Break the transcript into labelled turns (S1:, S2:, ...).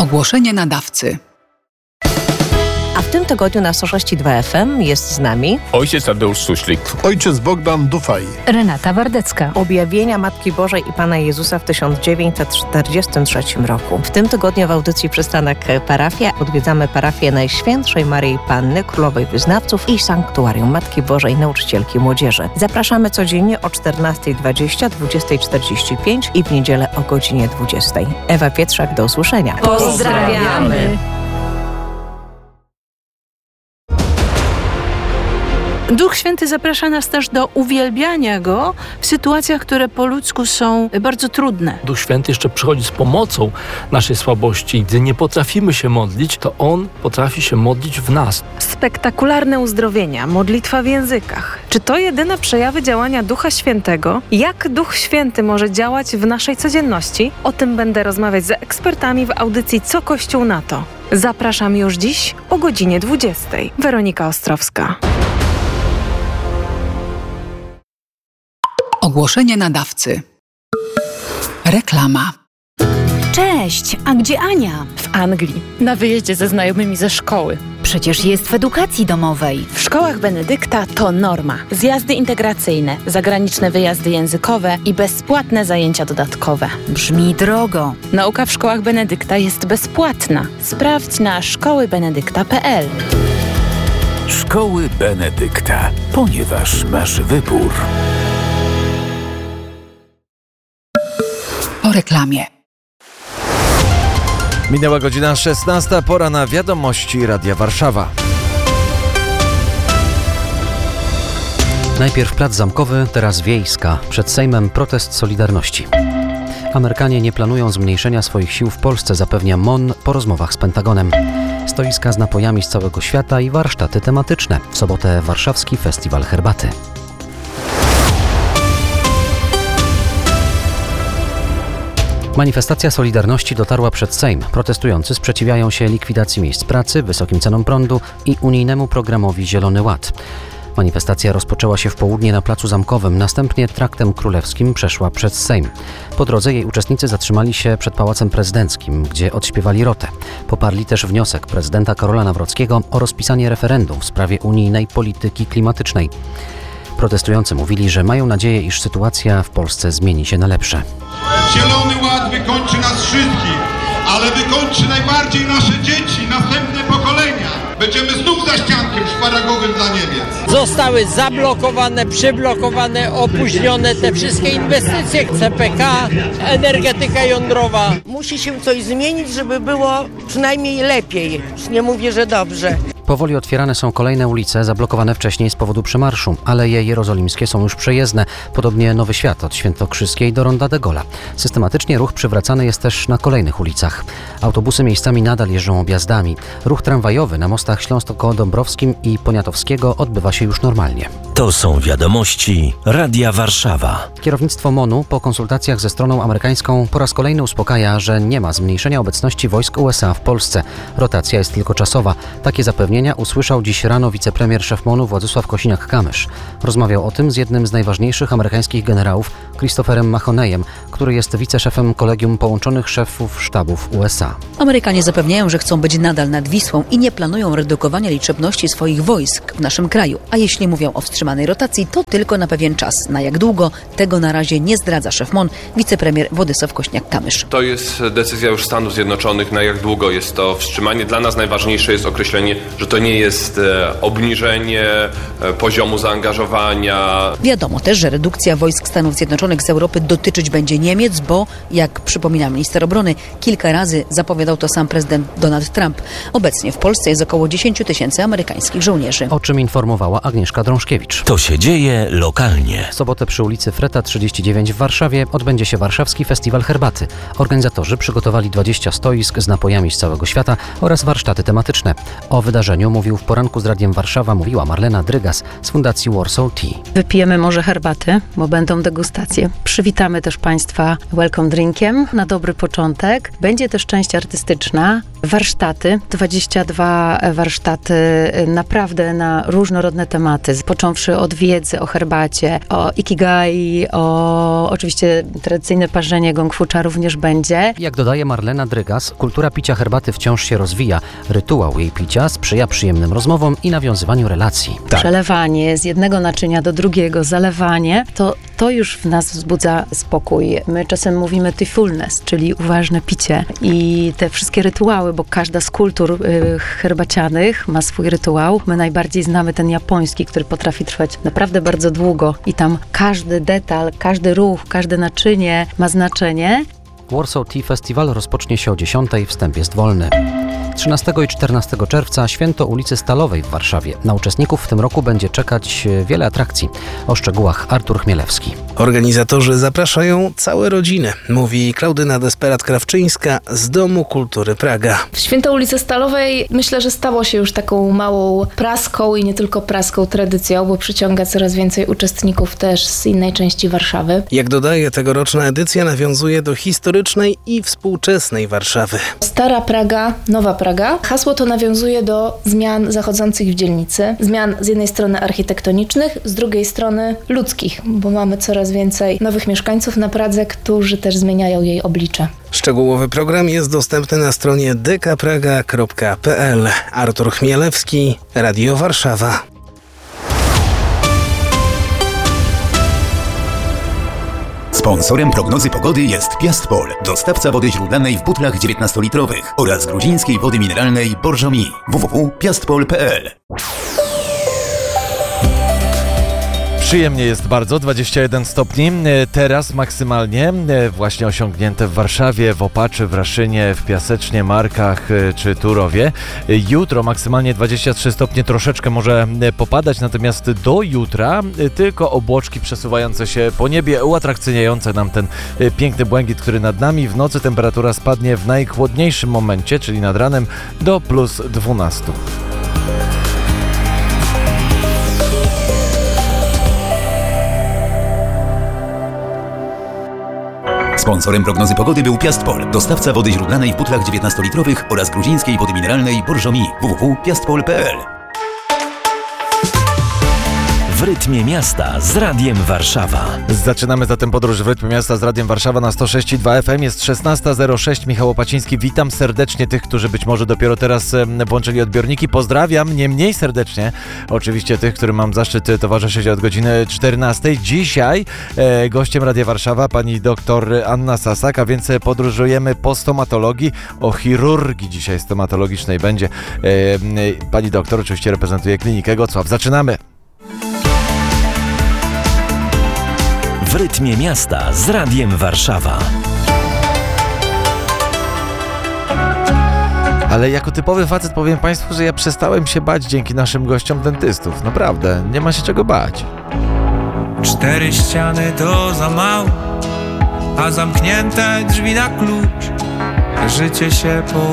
S1: Ogłoszenie nadawcy.
S2: A w tym tygodniu na 106.2 FM jest z nami
S3: ojciec Tadeusz Suślik,
S4: ojciec Bogdan Dufaj,
S5: Renata Wardecka.
S2: Objawienia Matki Bożej i Pana Jezusa w 1943 roku. W tym tygodniu w audycji Przystanek Parafia odwiedzamy parafię Najświętszej Maryi Panny, Królowej Wyznawców i Sanktuarium Matki Bożej Nauczycielki Młodzieży. Zapraszamy codziennie o 14:20, 20:45 i w niedzielę o godzinie 20:00. Ewa Pietrzak, do usłyszenia.
S5: Pozdrawiamy!
S6: Duch Święty zaprasza nas też do uwielbiania Go w sytuacjach, które po ludzku są bardzo trudne.
S7: Duch Święty jeszcze przychodzi z pomocą naszej słabości. Gdy nie potrafimy się modlić, to On potrafi się modlić w nas.
S8: Spektakularne uzdrowienia, modlitwa w językach. Czy to jedyne przejawy działania Ducha Świętego? Jak Duch Święty może działać w naszej codzienności? O tym będę rozmawiać z ekspertami w audycji Co Kościół na to. Zapraszam już dziś o godzinie 20:00. Weronika Ostrowska.
S1: Ogłoszenie nadawcy. Reklama.
S5: Cześć, a gdzie Ania?
S9: W Anglii, na wyjeździe ze znajomymi ze szkoły.
S5: Przecież jest w edukacji domowej.
S9: W szkołach Benedykta to norma. Zjazdy integracyjne, zagraniczne wyjazdy językowe i bezpłatne zajęcia dodatkowe.
S5: Brzmi drogo.
S9: Nauka w szkołach Benedykta jest bezpłatna. Sprawdź na szkołybenedykta.pl.
S10: Szkoły Benedykta, ponieważ masz wybór.
S1: Po reklamie.
S11: Minęła godzina 16, pora na wiadomości Radia Warszawa.
S12: Najpierw Plac Zamkowy, teraz Wiejska. Przed Sejmem protest Solidarności. Amerykanie nie planują zmniejszenia swoich sił w Polsce, zapewnia MON po rozmowach z Pentagonem. Stoiska z napojami z całego świata i warsztaty tematyczne. W sobotę warszawski festiwal herbaty. Manifestacja Solidarności dotarła przed Sejm. Protestujący sprzeciwiają się likwidacji miejsc pracy, wysokim cenom prądu i unijnemu programowi Zielony Ład. Manifestacja rozpoczęła się w południe na Placu Zamkowym, następnie traktem królewskim przeszła przez Sejm. Po drodze jej uczestnicy zatrzymali się przed Pałacem Prezydenckim, gdzie odśpiewali rotę. Poparli też wniosek prezydenta Karola Nawrockiego o rozpisanie referendum w sprawie unijnej polityki klimatycznej. Protestujący mówili, że mają nadzieję, iż sytuacja w Polsce zmieni się na lepsze.
S13: Zielony Ład wykończy nas wszystkich, ale wykończy najbardziej nasze dzieci, następne pokolenia. Będziemy znów za ściankiem szparagowym dla Niemiec.
S14: Zostały zablokowane, przyblokowane, opóźnione te wszystkie inwestycje, CPK, energetyka jądrowa.
S15: Musi się coś zmienić, żeby było przynajmniej lepiej. Już nie mówię, że dobrze.
S12: Powoli otwierane są kolejne ulice, zablokowane wcześniej z powodu przemarszu. Aleje jerozolimskie są już przejezdne, podobnie Nowy Świat od Świętokrzyskiej do Ronda de Gaulle'a. Systematycznie ruch przywracany jest też na kolejnych ulicach. Autobusy miejscami nadal jeżdżą objazdami. Ruch tramwajowy na mostach Śląsko-Dąbrowskim i Poniatowskiego odbywa się już normalnie.
S10: To są wiadomości Radia Warszawa.
S12: Kierownictwo MON-u po konsultacjach ze stroną amerykańską po raz kolejny uspokaja, że nie ma zmniejszenia obecności wojsk USA w Polsce. Rotacja jest tylko czasowa. Takie zapewnienia usłyszał dziś rano wicepremier szef MON-u Władysław Kosiniak-Kamysz. Rozmawiał o tym z jednym z najważniejszych amerykańskich generałów, Christopherem Mahoneyem, który jest wiceszefem Kolegium Połączonych Szefów Sztabów USA.
S16: Amerykanie zapewniają, że chcą być nadal nad Wisłą i nie planują redukowania liczebności swoich wojsk w naszym kraju. A jeśli mówią o wstrzymanej rotacji, to tylko na pewien czas. Na jak długo? Tego na razie nie zdradza szef MON, wicepremier Władysław Kosiniak-Kamysz.
S17: To jest decyzja już Stanów Zjednoczonych, na jak długo jest to wstrzymanie. Dla nas najważniejsze jest określenie, że to nie jest obniżenie poziomu zaangażowania.
S16: Wiadomo też, że redukcja wojsk Stanów Zjednoczonych z Europy dotyczyć będzie Niemiec, bo, jak przypomina minister obrony, kilka razy zapowiadał to sam prezydent Donald Trump. Obecnie w Polsce jest około 10 000 amerykańskich żołnierzy.
S12: O czym informowała Agnieszka Drążkiewicz.
S10: To się dzieje lokalnie.
S12: W sobotę przy ulicy Freta 39 w Warszawie odbędzie się warszawski festiwal herbaty. Organizatorzy przygotowali 20 stoisk z napojami z całego świata oraz warsztaty tematyczne. O wydarzeniu mówił w poranku z Radiem Warszawa mówiła Marlena Drygas z Fundacji Warsaw Tea.
S18: Wypijemy może herbaty, bo będą degustacje. Przywitamy też Państwa welcome drinkiem na dobry początek. Będzie też część artystyczna. Warsztaty, 22 warsztaty naprawdę na różnorodne tematy, począwszy od wiedzy o herbacie, o ikigai, o oczywiście tradycyjne parzenie gong fucha również będzie.
S12: Jak dodaje Marlena Drygas, kultura picia herbaty wciąż się rozwija. Rytuał jej picia sprzyja przyjemnym rozmowom i nawiązywaniu relacji.
S18: Przelewanie z jednego naczynia do drugiego, zalewanie, to już w nas wzbudza spokój. My czasem mówimy mindfulness, czyli uważne picie i te wszystkie rytuały, bo każda z kultur herbacianych ma swój rytuał. My najbardziej znamy ten japoński, który potrafi trwać naprawdę bardzo długo i tam każdy detal, każdy ruch, każde naczynie ma znaczenie.
S12: Warsaw Tea Festival rozpocznie się o 10:00, wstęp jest wolny. 13 i 14 czerwca święto ulicy Stalowej w Warszawie. Na uczestników w tym roku będzie czekać wiele atrakcji. O szczegółach Artur Chmielewski.
S3: Organizatorzy zapraszają całe rodziny, mówi Klaudyna Desperat-Krawczyńska z Domu Kultury Praga.
S4: Święto ulicy Stalowej myślę, że stało się już taką małą praską i nie tylko praską tradycją, bo przyciąga coraz więcej uczestników też z innej części Warszawy.
S3: Jak dodaje, tegoroczna edycja nawiązuje do historycznej i współczesnej Warszawy.
S4: Stara Praga, nowa Praga. Hasło to nawiązuje do zmian zachodzących w dzielnicy. Zmian z jednej strony architektonicznych, z drugiej strony ludzkich, bo mamy coraz więcej nowych mieszkańców na Pradze, którzy też zmieniają jej oblicze.
S3: Szczegółowy program jest dostępny na stronie dekapraga.pl. Artur Chmielewski, Radio Warszawa.
S19: Sponsorem prognozy pogody jest Piastpol, dostawca wody źródlanej w butlach 19-litrowych oraz gruzińskiej wody mineralnej Borżomi. www.piastpol.pl.
S11: Przyjemnie jest bardzo, 21 stopni, teraz maksymalnie właśnie osiągnięte w Warszawie, w Opaczy, w Raszynie, w Piasecznie, Markach czy Turowie. Jutro maksymalnie 23 stopnie, troszeczkę może popadać, natomiast do jutra tylko obłoczki przesuwające się po niebie, uatrakcyjniające nam ten piękny błękit, który nad nami. W nocy temperatura spadnie w najchłodniejszym momencie, czyli nad ranem, do plus 12.
S19: Sponsorem prognozy pogody był Piastpol, dostawca wody źródlanej w butlach 19-litrowych oraz gruzińskiej wody mineralnej Borżomi. www.piastpol.pl.
S10: W rytmie miasta z Radiem Warszawa.
S11: Zaczynamy zatem podróż w rytmie miasta z Radiem Warszawa na 106,2 FM. Jest 16:06. Michał Opaciński. Witam serdecznie tych, którzy być może dopiero teraz włączyli odbiorniki. Pozdrawiam nie mniej serdecznie oczywiście tych, którym mam zaszczyt towarzyszyć od godziny 14. Dzisiaj gościem Radia Warszawa pani doktor Anna Sasak, a więc podróżujemy po stomatologii. O chirurgii dzisiaj stomatologicznej będzie. Pani doktor oczywiście reprezentuje klinikę Gocław. Zaczynamy.
S10: W rytmie miasta z Radiem Warszawa.
S11: Ale jako typowy facet powiem Państwu, że ja przestałem się bać dzięki naszym gościom dentystów. Naprawdę, nie ma się czego bać.
S20: 4 ściany to za mało, a zamknięte drzwi na klucz. Życie się